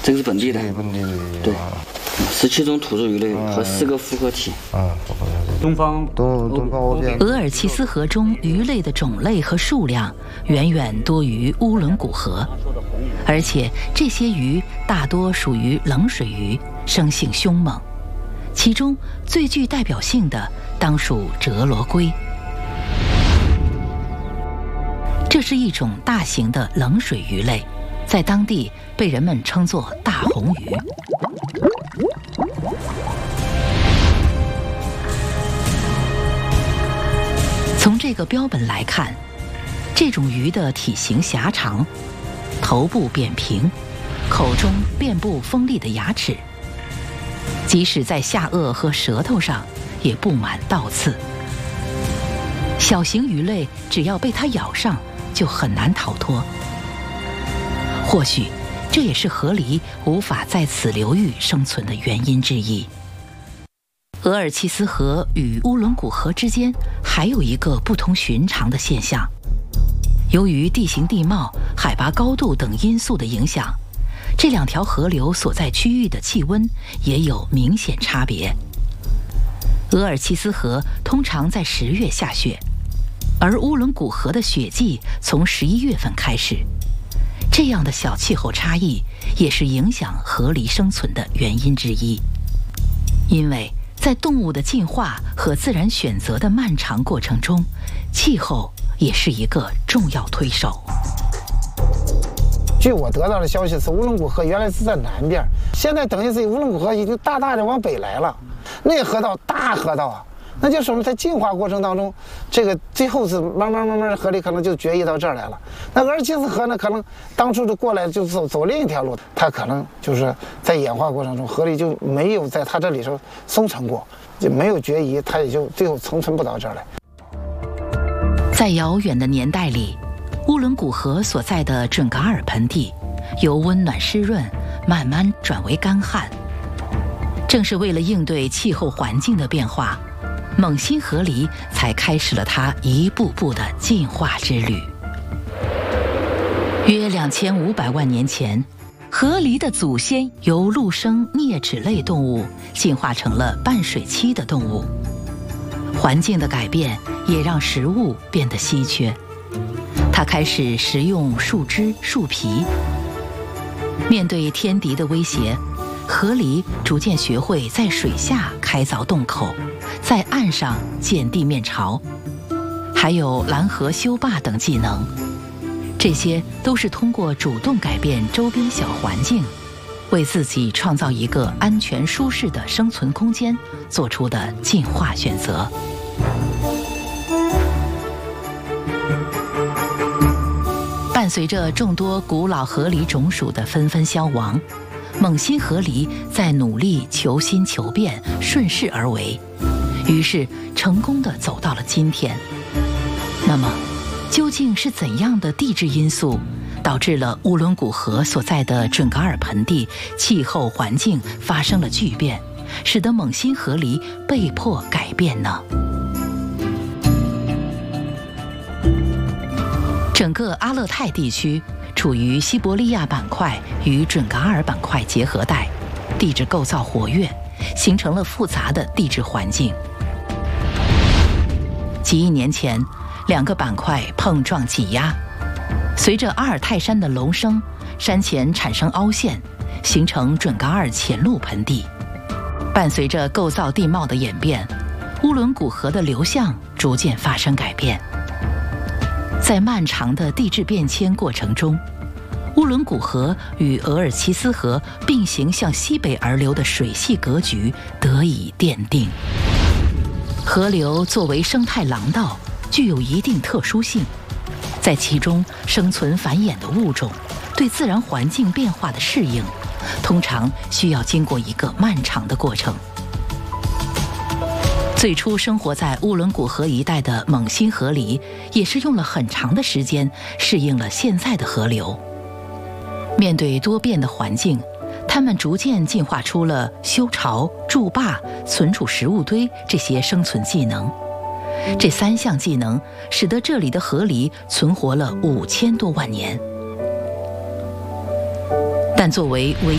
这个是本地的， 本地的鱼。 对，17种土著鱼类和4个复合体。 东方欧边。 额尔齐斯河中鱼类的种类和数量远远多于乌伦古河，而且这些鱼大多属于冷水鱼，生性凶猛。其中最具代表性的当属折罗龟。这是一种大型的冷水鱼类，在当地被人们称作大红鱼。从这个标本来看，这种鱼的体型狭长，头部扁平，口中遍布锋利的牙齿，即使在下颚和舌头上也布满倒刺。小型鱼类只要被它咬上，就很难逃脱。或许这也是河狸无法在此流域生存的原因之一。额尔齐斯河与乌伦古河之间还有一个不同寻常的现象，由于地形地貌、海拔高度等因素的影响，这两条河流所在区域的气温也有明显差别。额尔齐斯河通常在10月下雪，而乌伦古河的雪季从11月份开始。这样的小气候差异也是影响河狸生存的原因之一。因为在动物的进化和自然选择的漫长过程中，气候也是一个重要推手。 据我得到的消息是，乌伦古河原来是在南边，现在等于是乌伦古河已经大大的往北来了。那河道大河道啊，那就说明在进化过程当中，这个最后是慢慢河里可能就决议到这儿来了。那额尔齐斯河呢，可能当初就过来就走另一条路，它可能就是在演化过程中，河里就没有在它这里头生存过，就没有决议，它也就最后生存不到这儿来。 在遥远的年代里，乌伦古河所在的准噶尔盆地由温暖湿润慢慢转为干旱。正是为了应对气候环境的变化，猛禽河狸才开始了它一步步的进化之旅。约2500万年前，河狸的祖先由陆生啮齿类动物进化成了半水栖的动物。环境的改变也让食物变得稀缺，它开始食用树枝、树皮。面对天敌的威胁，河狸逐渐学会在水下开凿洞口，在岸上建地面巢，还有拦河修坝等技能。这些都是通过主动改变周边小环境，为自己创造一个安全舒适的生存空间做出的进化选择。伴随着众多古老河狸种属的纷纷消亡，猛禽河狸在努力求新求变、顺势而为，于是成功地走到了今天。那么，究竟是怎样的地质因素导致了乌伦古河所在的准噶尔盆地气候环境发生了巨变，使得猛禽河狸被迫改变呢？整个阿勒泰地区处于西伯利亚板块与准噶尔板块结合带，地质构造活跃，形成了复杂的地质环境。几亿年前，两个板块碰撞挤压，随着阿尔泰山的隆升，山前产生凹陷，形成准噶尔前陆盆地。伴随着构造地貌的演变，乌伦古河的流向逐渐发生改变。在漫长的地质变迁过程中，乌伦古河与额尔齐斯河并行向西北而流的水系格局得以奠定。河流作为生态廊道，具有一定特殊性，在其中生存繁衍的物种对自然环境变化的适应，通常需要经过一个漫长的过程。最初生活在乌伦古河一带的猛禽河狸，也是用了很长的时间适应了现在的河流。面对多变的环境，它们逐渐进化出了修巢、筑坝、存储食物堆这些生存技能。这3项技能使得这里的河狸存活了5000多万年。但作为唯